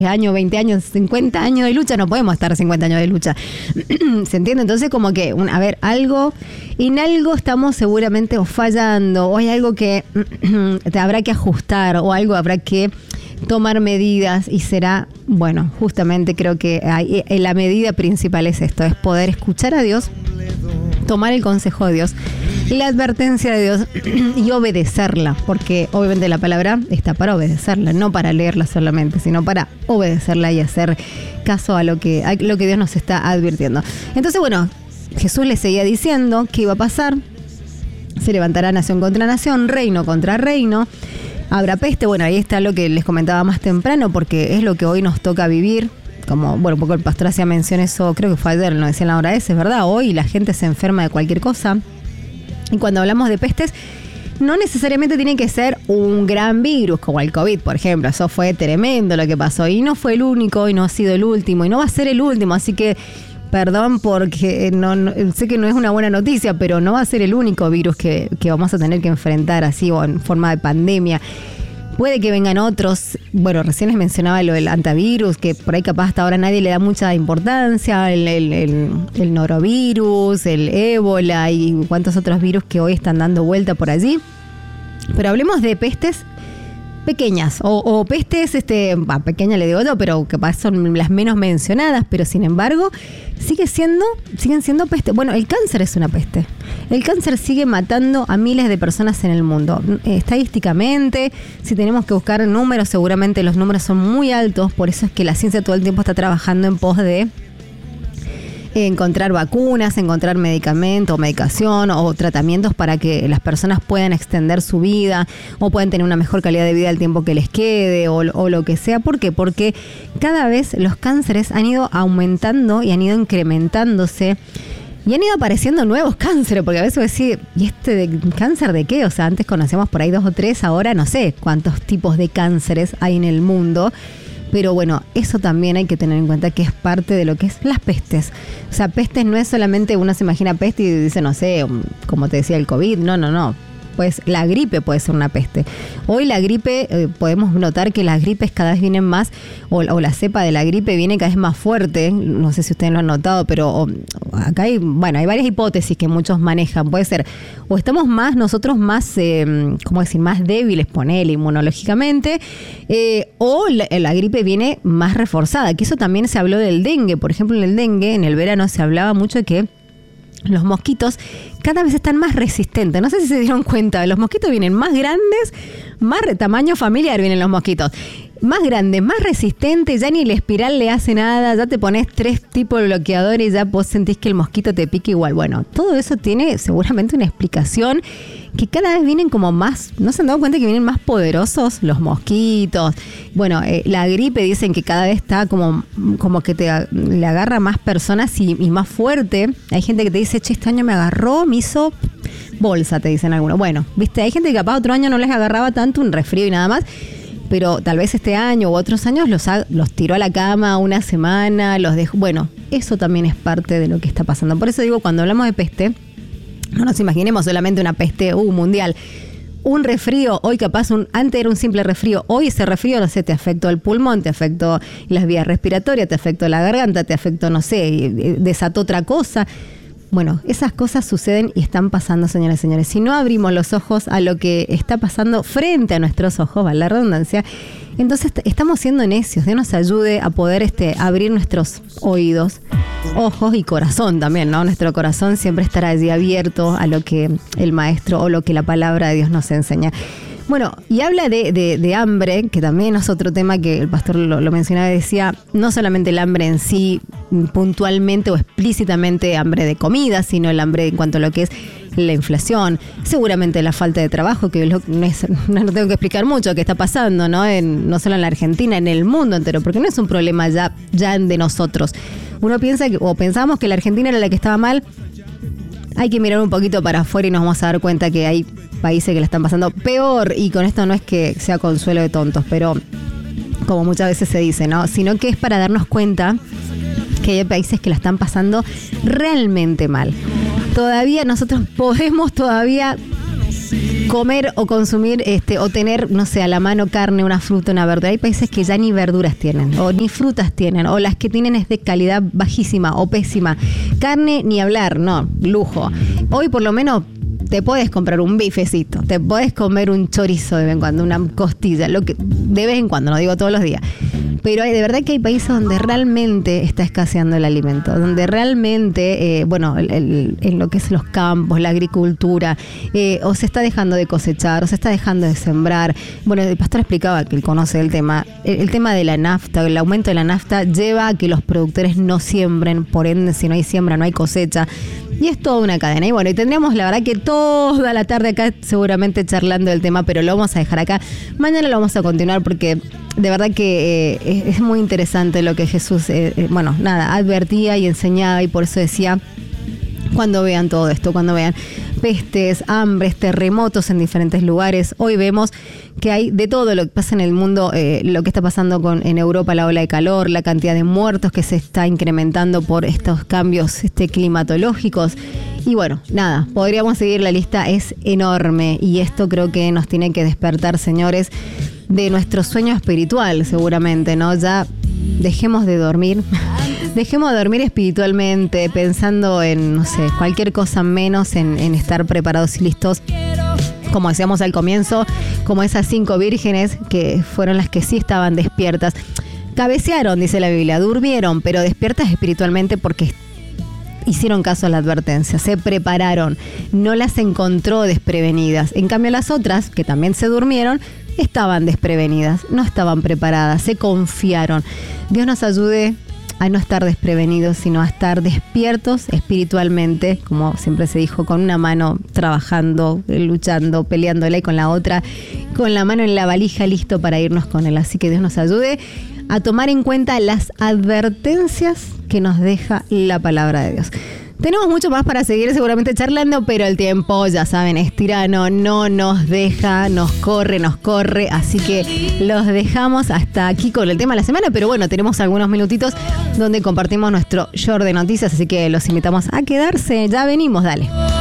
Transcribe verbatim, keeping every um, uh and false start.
años, veinte años, cincuenta años de lucha, no podemos estar cincuenta años de lucha. ¿Se entiende? Entonces como que, un, a ver, algo, en algo estamos seguramente o fallando, o hay algo que te habrá que ajustar, o algo habrá que tomar medidas, y será, bueno, justamente creo que hay, la medida principal es esto, es poder escuchar a Dios, tomar el consejo de Dios, la advertencia de Dios y obedecerla, porque obviamente la palabra está para obedecerla, no para leerla solamente, sino para obedecerla y hacer caso a lo que, a lo que Dios nos está advirtiendo. Entonces, bueno, Jesús le seguía diciendo qué iba a pasar. Se levantará nación contra nación, reino contra reino, habrá peste. Bueno, ahí está lo que les comentaba más temprano, porque es lo que hoy nos toca vivir. Como, bueno, un poco el pastor hacía mención eso, creo que fue ayer, no decía en la hora esa, es verdad, hoy la gente se enferma de cualquier cosa. Y cuando hablamos de pestes, no necesariamente tiene que ser un gran virus, como el COVID, por ejemplo. Eso fue tremendo lo que pasó. Y no fue el único, y no ha sido el último, y no va a ser el último. Así que, perdón porque no, no, sé que no es una buena noticia, pero no va a ser el único virus que, que vamos a tener que enfrentar así o en forma de pandemia. Puede que vengan otros, bueno, recién les mencionaba lo del antivirus, que por ahí capaz hasta ahora nadie le da mucha importancia, el, el, el, el norovirus, el ébola y cuántos otros virus que hoy están dando vuelta por allí. Pero hablemos de pestes pequeñas, o, o pestes, este, bah, pequeña le digo yo, pero capaz son las menos mencionadas, pero sin embargo, sigue siendo, siguen siendo pestes. Bueno, el cáncer es una peste. El cáncer sigue matando a miles de personas en el mundo. Estadísticamente, si tenemos que buscar números, seguramente los números son muy altos, por eso es que la ciencia todo el tiempo está trabajando en pos de encontrar vacunas, encontrar medicamentos, medicación o tratamientos para que las personas puedan extender su vida o puedan tener una mejor calidad de vida el tiempo que les quede o, o lo que sea. ¿Por qué? Porque cada vez los cánceres han ido aumentando y han ido incrementándose y han ido apareciendo nuevos cánceres, porque a veces decís, ¿y este de cáncer de qué? O sea, antes conocíamos por ahí dos o tres, ahora no sé cuántos tipos de cánceres hay en el mundo. Pero bueno, eso también hay que tener en cuenta que es parte de lo que es las pestes. O sea, pestes no es solamente uno se imagina peste y dice, no sé, como te decía el COVID. No, no, no. Pues la gripe puede ser una peste. Hoy la gripe, eh, podemos notar que las gripes cada vez vienen más, o, o la cepa de la gripe viene cada vez más fuerte. No sé si ustedes lo han notado, pero o, acá hay, bueno, hay varias hipótesis que muchos manejan. Puede ser, o estamos más, nosotros más, eh, ¿cómo decir? Más débiles, ponele, inmunológicamente, eh, o la, la gripe viene más reforzada. Que eso también se habló del dengue. Por ejemplo, en el dengue, en el verano se hablaba mucho de que los mosquitos cada vez están más resistentes. No sé si se dieron cuenta, los mosquitos vienen más grandes, más de tamaño familiar vienen los mosquitos. Más grandes, más resistentes, ya ni la espiral le hace nada, ya te pones tres tipos de bloqueadores y ya vos sentís que el mosquito te pica igual. Bueno, todo eso tiene seguramente una explicación que cada vez vienen como más, ¿no se han dado cuenta que vienen más poderosos los mosquitos? Bueno, eh, la gripe dicen que cada vez está como, como que te le agarra más personas y, y más fuerte. Hay gente que te dice, che, este año me agarró, me hizo bolsa, te dicen algunos. Bueno, viste, hay gente que capaz otro año no les agarraba tanto, un resfrío y nada más, pero tal vez este año u otros años los, ha, los tiró a la cama una semana, los dejó. Bueno, eso también es parte de lo que está pasando. Por eso digo, cuando hablamos de peste, no nos imaginemos solamente una peste uh, mundial. Un resfrío, hoy capaz, un, antes era un simple resfrío, hoy ese resfrío, no sé, te afectó el pulmón, te afectó las vías respiratorias, te afectó la garganta, te afectó, no sé, desató otra cosa. Bueno, esas cosas suceden y están pasando, señoras y señores. Si no abrimos los ojos a lo que está pasando frente a nuestros ojos, vale la redundancia, entonces estamos siendo necios. Dios nos ayude a poder este, abrir nuestros oídos, ojos y corazón también, ¿no? Nuestro corazón siempre estará allí abierto a lo que el maestro o lo que la palabra de Dios nos enseña. Bueno, y habla de, de, de hambre, que también es otro tema que el pastor lo, lo mencionaba y decía, no solamente el hambre en sí, puntualmente o explícitamente hambre de comida, sino el hambre en cuanto a lo que es la inflación, seguramente la falta de trabajo, que lo, no, es, no tengo que explicar mucho qué está pasando, ¿no? En, no solo en la Argentina, en el mundo entero, porque no es un problema ya, ya de nosotros. Uno piensa que, o pensamos que la Argentina era la que estaba mal. Hay que mirar un poquito para afuera y nos vamos a dar cuenta que hay países que la están pasando peor, y con esto no es que sea consuelo de tontos, pero como muchas veces se dice, ¿no? Sino que es para darnos cuenta que hay países que la están pasando realmente mal. Todavía nosotros podemos todavía comer o consumir este o tener, no sé, a la mano carne, una fruta, una verdura. Hay países que ya ni verduras tienen, o ni frutas tienen, o las que tienen es de calidad bajísima o pésima. Carne ni hablar, no, lujo. Hoy por lo menos te puedes comprar un bifecito, te puedes comer un chorizo de vez en cuando, una costilla, lo que de vez en cuando, no digo todos los días. Pero hay, de verdad que hay países donde realmente está escaseando el alimento, donde realmente, eh, bueno, el, el, en lo que es los campos, la agricultura, eh, o se está dejando de cosechar, o se está dejando de sembrar. Bueno, el pastor explicaba, que él conoce el tema, el, el tema de la nafta, el aumento de la nafta lleva a que los productores no siembren, por ende, si no hay siembra, no hay cosecha. Y es toda una cadena. Y bueno, y tendríamos la verdad que toda la tarde acá seguramente charlando del tema, pero lo vamos a dejar acá. Mañana lo vamos a continuar porque de verdad que eh, es muy interesante lo que Jesús, eh, eh, bueno, nada, advertía y enseñaba, y por eso decía, cuando vean todo esto, cuando vean pestes, hambres, terremotos en diferentes lugares. Hoy vemos que hay de todo lo que pasa en el mundo, eh, lo que está pasando con en Europa, la ola de calor, la cantidad de muertos que se está incrementando por estos cambios este, climatológicos. Y bueno, nada, podríamos seguir, la lista es enorme, y esto creo que nos tiene que despertar, señores, de nuestro sueño espiritual, seguramente, ¿no? Ya dejemos de dormir. Dejemos de dormir espiritualmente, pensando en, no sé, cualquier cosa menos en, en estar preparados y listos. Como decíamos al comienzo, como esas cinco vírgenes que fueron las que sí estaban despiertas. Cabecearon, dice la Biblia, durmieron, pero despiertas espiritualmente porque hicieron caso a la advertencia, se prepararon, no las encontró desprevenidas. En cambio las otras, que también se durmieron, estaban desprevenidas, no estaban preparadas, se confiaron. Dios nos ayude a no estar desprevenidos, sino a estar despiertos espiritualmente, como siempre se dijo, con una mano trabajando, luchando, peleándola, y con la otra, con la mano en la valija, listo para irnos con Él. Así que Dios nos ayude a tomar en cuenta las advertencias que nos deja la palabra de Dios. Tenemos mucho más para seguir seguramente charlando, pero el tiempo, ya saben, es tirano, no nos deja, nos corre, nos corre, así que los dejamos hasta aquí con el tema de la semana, pero bueno, tenemos algunos minutitos donde compartimos nuestro short de noticias, así que los invitamos a quedarse, ya venimos, dale.